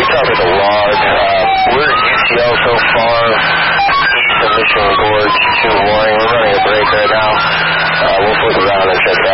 copy the log. We're at UCL so far, east of Mission Gorge, 2 Warring. We're running a break right now. We'll flip around and check it